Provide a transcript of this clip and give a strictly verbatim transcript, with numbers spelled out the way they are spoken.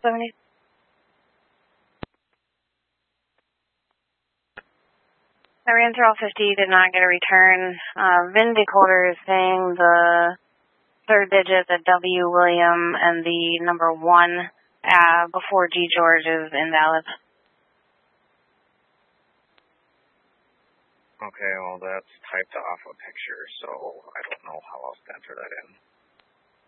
seventy. I ran through all fifty, did not get a return. Uh, V I N decoder is saying the third digit, the W William, and the number one uh, before G George is invalid. Okay, well that's typed off a picture, so I don't know how else to enter that in.